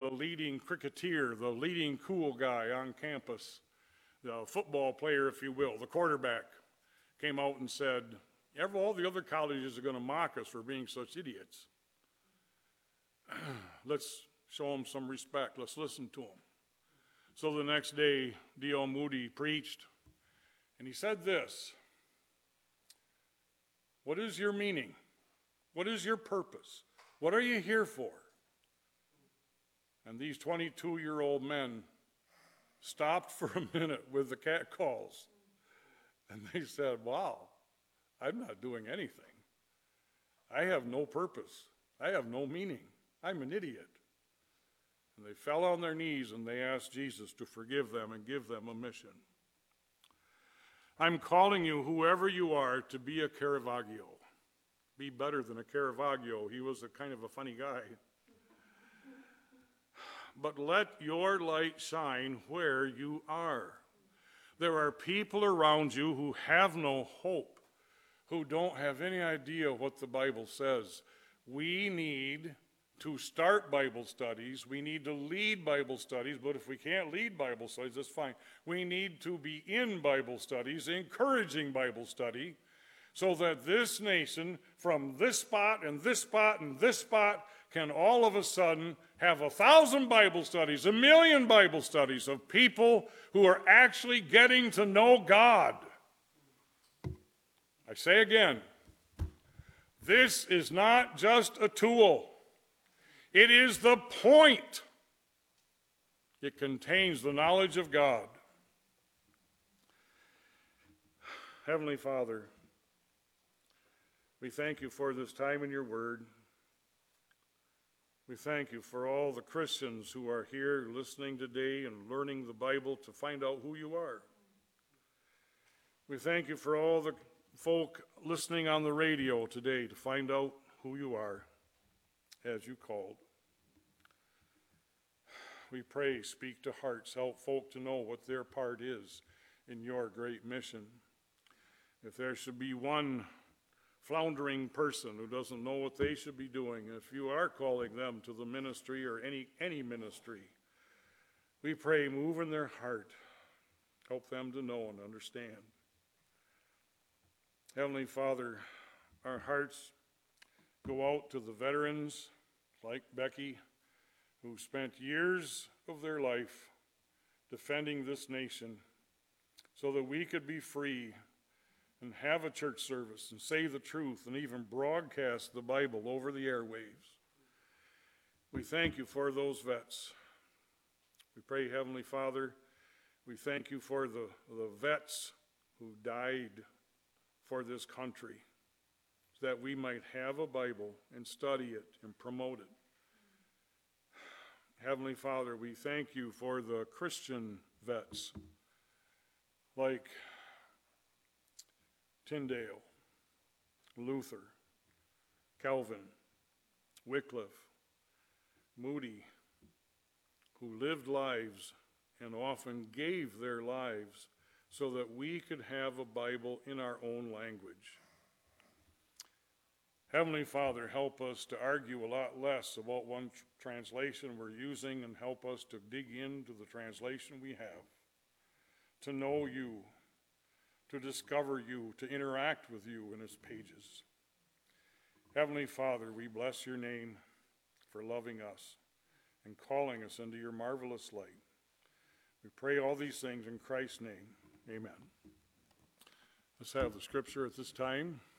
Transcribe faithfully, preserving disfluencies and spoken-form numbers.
the leading cricketer, the leading cool guy on campus, the football player, if you will, the quarterback, came out and said, all the other colleges are going to mock us for being such idiots. Let's show them some respect. Let's listen to them. So the next day, D L Moody preached, and he said this: what is your meaning? What is your purpose? What are you here for? And these twenty-two-year-old men stopped for a minute with the catcalls, and they said, wow, I'm not doing anything. I have no purpose. I have no meaning. I'm an idiot. And they fell on their knees and they asked Jesus to forgive them and give them a mission. I'm calling you, whoever you are, to be a Caravaggio. Be better than a Caravaggio. He was a kind of a funny guy. But let your light shine where you are. There are people around you who have no hope, who don't have any idea what the Bible says. We need to start Bible studies. We need to lead Bible studies, but if we can't lead Bible studies, that's fine. We need to be in Bible studies, encouraging Bible study, so that this nation, from this spot and this spot and this spot, can all of a sudden have a thousand Bible studies, a million Bible studies of people who are actually getting to know God. I say again, this is not just a tool. It is the point. It contains the knowledge of God. Heavenly Father, we thank you for this time in your word. We thank you for all the Christians who are here listening today and learning the Bible to find out who you are. We thank you for all the folk listening on the radio today to find out who you are as you called. We pray, speak to hearts, help folk to know what their part is in your great mission. If there should be one floundering person who doesn't know what they should be doing, if you are calling them to the ministry or any, any ministry, we pray, move in their heart, help them to know and understand. Heavenly Father, our hearts go out to the veterans like Becky, who spent years of their life defending this nation so that we could be free and have a church service and say the truth and even broadcast the Bible over the airwaves. We thank you for those vets. We pray, Heavenly Father, we thank you for the, the vets who died for this country, so that we might have a Bible and study it and promote it. Heavenly Father, we thank you for the Christian vets like Tyndale, Luther, Calvin, Wycliffe, Moody, who lived lives and often gave their lives so that we could have a Bible in our own language. Heavenly Father, help us to argue a lot less about one tr- translation we're using and help us to dig into the translation we have, to know you, to discover you, to interact with you in its pages. Heavenly Father, we bless your name for loving us and calling us into your marvelous light. We pray all these things in Christ's name. Amen. Let's have the scripture at this time.